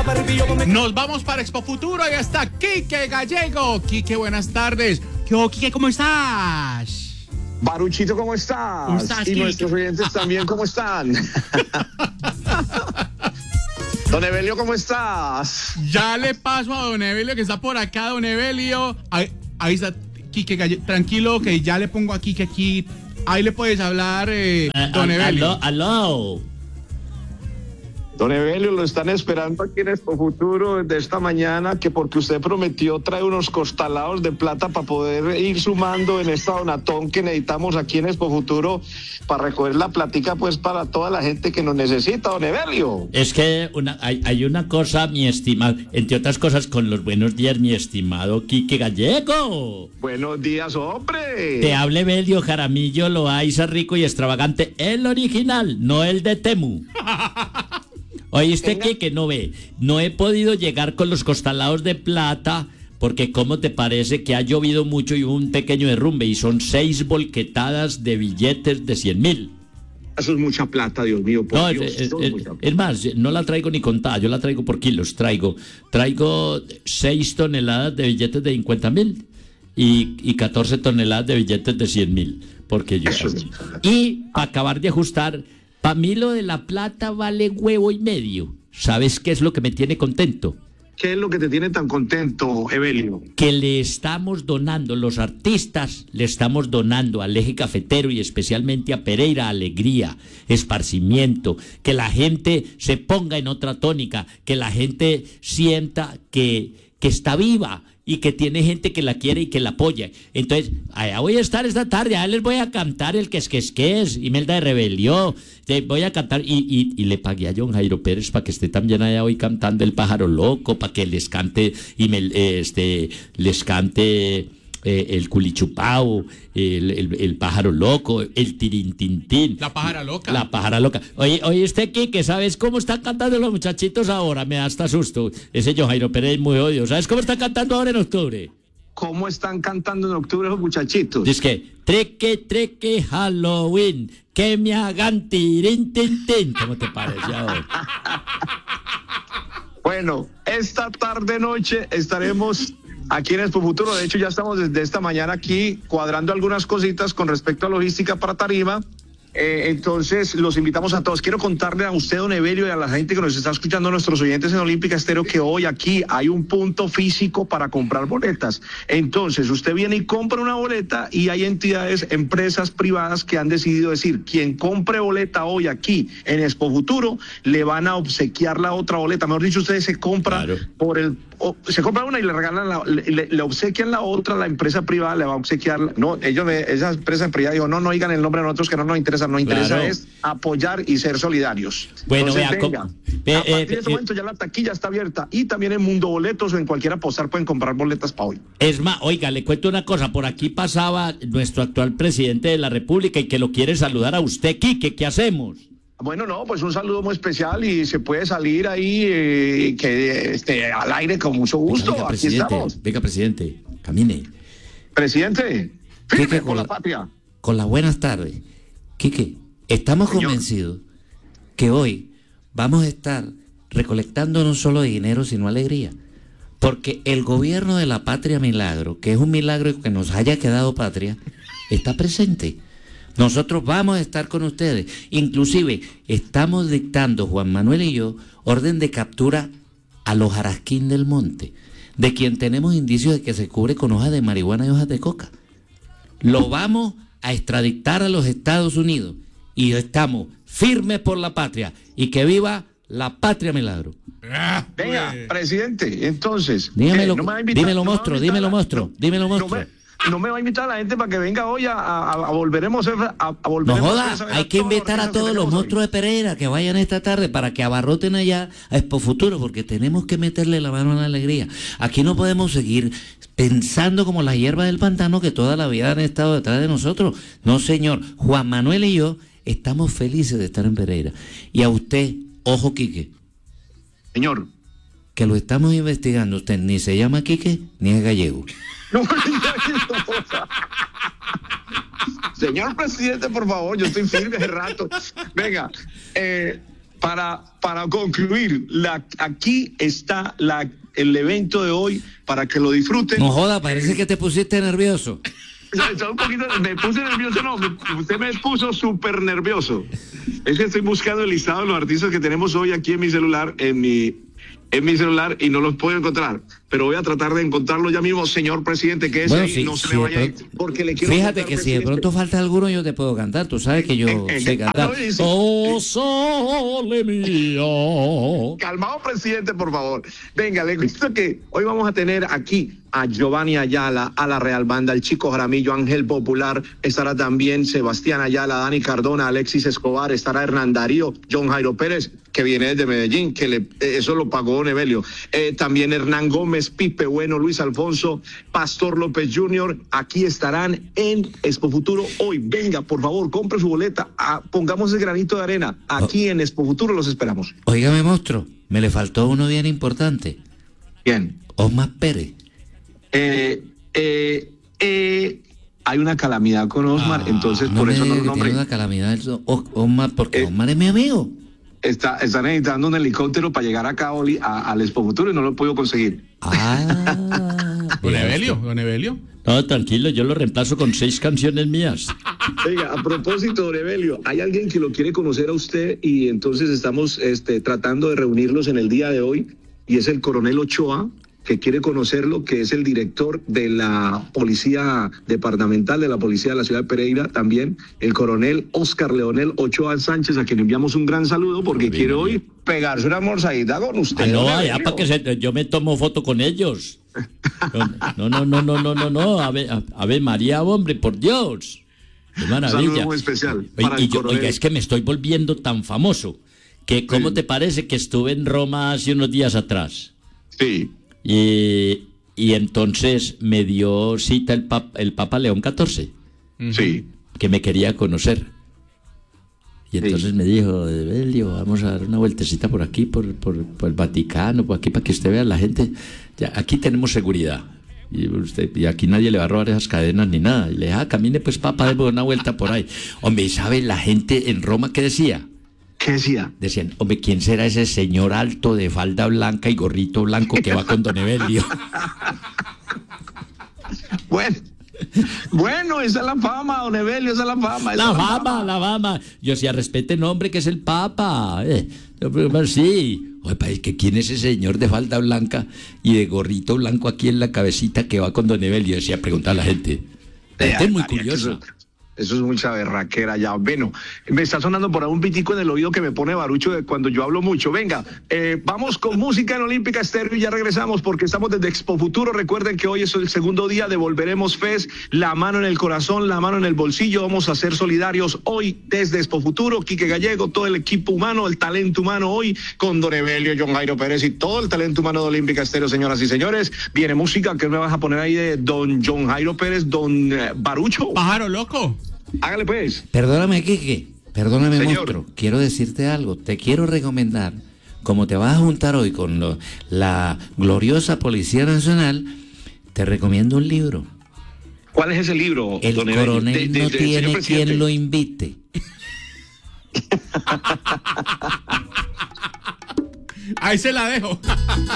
Nos vamos para Expo Futuro y está Quique Gallego. Quique, buenas tardes. Quique, ¿cómo estás? Baruchito, ¿cómo estás? ¿Cómo estás, y Quique? nuestros oyentes también, ¿cómo están? Don Evelio, ¿cómo estás? Ya le paso a don Evelio, que está por acá, don Evelio. Ahí está Quique Gallego. Tranquilo, que ya le pongo a Quique aquí. Ahí le puedes hablar, don Evelio. Aló. Don Evelio, lo están esperando aquí en Expo Futuro de esta mañana, que porque usted prometió traer unos costalados de plata para poder ir sumando en esta donatón que necesitamos aquí en Expo Futuro para recoger la platica, pues, para toda la gente que nos necesita, don Evelio. Es que hay una cosa, mi estimado, entre otras cosas, con los buenos días, mi estimado Quique Gallego. Buenos días, hombre. Te hable Belio Jaramillo Loaiza, rico y extravagante, el original, no el de Temu. Oíste, Quique, no he podido llegar con los costalados de plata, porque ¿cómo te parece que ha llovido mucho y hubo un pequeño derrumbe y son 6 volquetadas de billetes de 100.000? Eso es mucha plata, Dios mío. Por No, Dios, es más, no la traigo ni contada, yo la traigo por kilos. Traigo 6 toneladas de billetes de 50.000 y 14 toneladas de billetes de 100.000, porque yo. Y para acabar de ajustar, para mí lo de la plata vale huevo y medio. ¿Sabes qué es lo que me tiene contento? ¿Qué es lo que te tiene tan contento, Evelio? Que le estamos donando, los artistas le estamos donando al eje cafetero y especialmente a Pereira alegría, esparcimiento, que la gente se ponga en otra tónica, que la gente sienta que está viva y que tiene gente que la quiere y que la apoya. Entonces, allá voy a estar esta tarde, allá les voy a cantar el que es, Imelda de Rebelión, voy a cantar, y le pagué a John Jairo Pérez para que esté también allá hoy cantando El Pájaro Loco, para que les cante, les cante el Culichupao, el Pájaro Loco, el Tirintintín. La pájara loca. La pájara loca. Oye, Quique, ¿sabes cómo están cantando los muchachitos ahora? Me da hasta susto. Ese John Jairo Pérez es muy odio. ¿Sabes cómo están cantando ahora en octubre? ¿Cómo están cantando en octubre los muchachitos? Dice que, treque, Halloween, que me hagan tirintintín. ¿Cómo te parece ahora? Bueno, esta tarde-noche estaremos aquí en Expo Futuro. De hecho, ya estamos desde esta mañana aquí cuadrando algunas cositas con respecto a logística para Tarima. Entonces, los invitamos a todos. Quiero contarle a usted, don Evelio, y a la gente que nos está escuchando, a nuestros oyentes en Olímpica Estéreo, que hoy aquí hay un punto físico para comprar boletas. Entonces, usted viene y compra una boleta y hay entidades, empresas privadas que han decidido decir, quien compre boleta hoy aquí en Expo Futuro, le van a obsequiar la otra boleta. Mejor dicho, ustedes se compran se compra una y le regalan le obsequian la otra, la empresa privada le va a obsequiar. No, esa empresa privada dijo, no digan el nombre de nosotros, que no nos interesa. Nos interesa es apoyar y ser solidarios. Bueno, entonces, venga, a partir de ese momento ya la taquilla está abierta y también en Mundo Boletos o en cualquier apostar pueden comprar boletas para hoy. Es más, oiga, le cuento una cosa, por aquí pasaba nuestro actual presidente de la República y que lo quiere saludar a usted, Quique, ¿qué hacemos? Bueno, pues un saludo muy especial y se puede salir ahí al aire con mucho gusto. Venga, aquí estamos. Venga, presidente, camine. Presidente, firme Quique, con la patria. Con las buenas tardes. Quique, estamos convencidos que hoy vamos a estar recolectando no solo dinero, sino alegría. Porque el gobierno de la Patria Milagro, que es un milagro que nos haya quedado patria, está presente. Nosotros vamos a estar con ustedes. Inclusive, estamos dictando, Juan Manuel y yo, orden de captura a los Jarasquín del Monte, de quien tenemos indicios de que se cubre con hojas de marihuana y hojas de coca. Lo vamos a extraditar a los Estados Unidos y estamos firmes por la patria y que viva la Patria Milagro. Venga, presidente, entonces. Dímelo, no me va a invitar, dímelo, no me va a monstruo, invitar dímelo, monstruo. No me va a invitar a la gente para que venga hoy a volveremos a No joda, hay que invitar a todos los monstruos de Pereira que vayan esta tarde para que abarroten allá a Expo Futuro, porque tenemos que meterle la mano a la alegría. Aquí no podemos seguir pensando como las hierbas del pantano que toda la vida han estado detrás de nosotros. No, señor, Juan Manuel y yo estamos felices de estar en Pereira. Y a usted, ojo, Quique. Señor. Que lo estamos investigando. Usted ni se llama Quique ni es gallego. No, señor presidente, por favor, yo estoy firme hace rato. Venga, para concluir, aquí está el evento de hoy para que lo disfruten. No joda, parece que te pusiste nervioso. Un poquito, me puse nervioso, no, usted me puso súper nervioso. Es que estoy buscando el listado de los artistas que tenemos hoy aquí en mi celular, en mi celular, y no los puedo encontrar. Pero voy a tratar de encontrarlo ya mismo, señor presidente, que es bueno, ahí, no se me vaya ahí, porque le quiero fíjate contar, que presidente. si de pronto falta alguno, yo te puedo cantar. Tú sabes que yo sé cantar. Oh, sole mío. Calmado, presidente, por favor. Venga, le cuento que hoy vamos a tener aquí a Giovanni Ayala, a la Real Banda, el Chico Jaramillo, Ángel Popular, estará también Sebastián Ayala, Dani Cardona, Alexis Escobar, estará Hernán Darío, John Jairo Pérez, que viene desde Medellín, eso lo pagó Nevelio. También Hernán Gómez, Pipe Bueno, Luis Alfonso, Pastor López Jr., aquí estarán en Expo Futuro hoy. Venga, por favor, compre su boleta, pongamos el granito de arena, aquí en Expo Futuro los esperamos. Óigame, monstruo, me le faltó uno bien importante. Bien. Osmar Pérez. Hay una calamidad con Osmar, entonces por eso no lo nombré. Tiene una calamidad Osmar, porque Osmar es mi amigo. Está necesitando un helicóptero para llegar acá al Expo Futuro y no lo he podido conseguir. Don Evelio. No, tranquilo, yo lo reemplazo con 6 canciones mías. Oiga, a propósito, don Evelio, hay alguien que lo quiere conocer a usted y entonces estamos tratando de reunirlos en el día de hoy, y es el coronel Ochoa, que quiere conocerlo, que es el director de la Policía Departamental de la Policía de la Ciudad de Pereira, también el coronel Oscar Leonel Ochoa Sánchez, a quien enviamos un gran saludo porque quiere hoy pegarse una almorzadita con usted. No, allá para que yo me tomo foto con ellos. No, a ver, María, hombre, por Dios. Qué maravilla. Un saludo muy especial para el coronel. Oiga, es que me estoy volviendo tan famoso que, ¿cómo te parece que estuve en Roma hace unos días atrás? Sí. Y entonces me dio cita el Papa León XIV, Sí. que me quería conocer. Y entonces me dijo, Evelio, vamos a dar una vueltecita por aquí, por el Vaticano, por aquí, para que usted vea la gente. Ya, aquí tenemos seguridad. Y aquí nadie le va a robar esas cadenas ni nada. Y le dije, camine pues, Papa, démosle una vuelta por ahí. Hombre, ¿y sabe la gente en Roma qué decía? ¿Qué decía? Decían, hombre, ¿quién será ese señor alto de falda blanca y gorrito blanco que va con don Evelio? Bueno, esa es la fama, don Evelio, esa es la fama. La fama. Yo decía, respete el nombre que es el Papa. Sí. Oye, ¿quién es ese señor de falda blanca y de gorrito blanco aquí en la cabecita que va con don Evelio? Decía, preguntar a la gente. La gente es muy curiosa. Eso es mucha berraquera ya. Bueno, me está sonando por ahí un pitico en el oído que me pone barucho de cuando yo hablo mucho. Venga, vamos con música en Olímpica Estéreo y ya regresamos porque estamos desde Expo Futuro. Recuerden que hoy es el segundo día de Volveremos Fest. La mano en el corazón, la mano en el bolsillo. Vamos a ser solidarios hoy desde Expo Futuro. Quique Gallego, todo el equipo humano, el talento humano hoy con don Evelio, John Jairo Pérez y todo el talento humano de Olímpica Estéreo, señoras y señores. Viene música. ¿Qué me vas a poner ahí de don John Jairo Pérez, don Barucho? Pájaro loco. Hágale pues. Perdóname, Quique. Perdóname, Señor. monstruo. Quiero decirte algo. Te quiero recomendar, como te vas a juntar hoy con la gloriosa Policía Nacional, te recomiendo un libro. ¿Cuál es ese libro? El don Evelio? coronel no tiene quien lo invite. Ahí se la dejo.